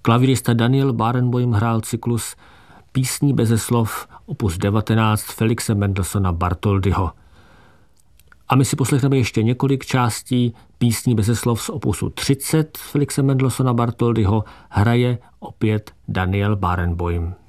Klavírista Daniel Barenboim hrál cyklus Písní beze slov opus 19 Felixe Mendelssohna Bartholdyho. A my si poslechneme ještě několik částí Písní beze slov z opusu 30 Felixe Mendelssohna Bartholdyho, hraje opět Daniel Barenboim.